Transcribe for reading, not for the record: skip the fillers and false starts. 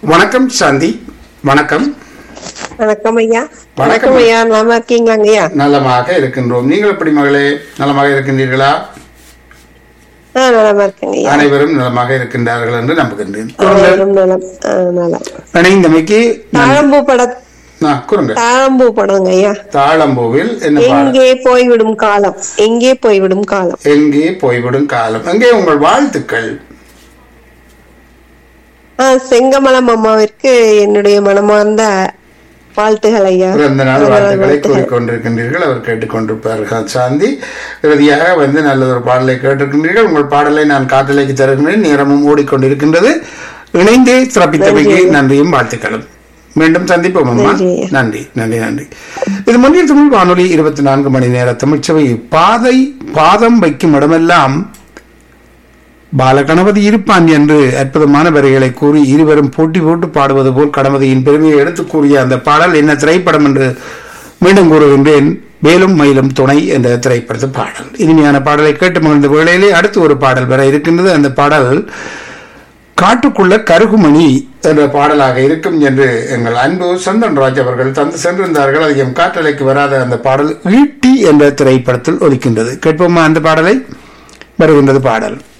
வணக்கம் சாந்தி. வணக்கம். வணக்கம் ஐயா. வணக்கம். வணக்கம் ஐயா, நலமா இருக்கீங்களாங்க ஐயா? நலமாக இருக்கின்றோம். நீங்கள் எப்படி மகளே, நலமாக இருக்கின்றீர்களா? நலமா இருக்கேங்க ஐயா. அனைவரும் நலமாக இருக்கின்றார்கள் என்று நம்புகின்றேன். அனைவரும் நலம். நலம். இணைந்தமைக்கு தாழம்பூ குறுங்க. தாழம்பூ படங்க ஐயா. தாழம்பூவில் என்ன பாடல்? எங்கே போய்விடும் காலம், எங்கே போய்விடும் காலம். எங்கே போய்விடும் காலம். எங்கே உங்கள் வாழ்த்துக்கள்? செங்கமலம் அம்மாவிற்கு என்னுடைய மனமார்ந்த வாழ்த்துகள் ஐயா. பிறந்த நாள் வாழ்த்துக்களை கூறிக்கொண்டிருக்கின்றீர்கள். அவர் கேட்டுக்கொண்டிருப்பார்கள். சாந்தி, இறுதியாக நல்லதொரு பாடலை கேட்டிருக்கின்றீர்கள். உங்கள் பாடலை நான் காட்டலைக்கு தருகின்றேன். நேரமும் ஓடிக்கொண்டிருக்கின்றது. இணைந்து சிறப்பித்தமைக்கு நன்றியும் வாழ்த்துக்களும். மீண்டும் சந்திப்போம் அம்மா. நன்றி நன்றி நன்றி. இது மொழியில் தமிழ் வானொலி 24 மணி நேர தமிழ்ச்சபை. பாதம் வைக்கும் இடமெல்லாம் பாலகணபதி இருப்பான் என்று அற்புதமான வரிகளை கூறி இருவரும் போட்டி போட்டு பாடுவது போல் கணபதியின் பெருமையை எடுத்து கூறிய அந்த பாடல் என்ன திரைப்படம் என்று மீண்டும் கூறுகின்றேன். வேலும் மயிலும் துணை என்ற திரைப்படத்து பாடல். இனிமையான பாடலை கேட்டு மகிழ்ந்த வேளையிலே அடுத்து ஒரு பாடல் வர இருக்கின்றது. அந்த பாடல் காட்டுக்குள்ள கருகுமணி என்ற பாடலாக இருக்கும் என்று எங்கள் அன்பு சந்தன்ராஜ் அவர்கள் தந்து சென்றிருந்தார்கள். அதிகம் காற்றலைக்கு வராத அந்த பாடல் ஈட்டி என்ற திரைப்படத்தில் ஒலிக்கின்றது. கேட்போமா அந்த பாடலை? வருகின்றது பாடல்.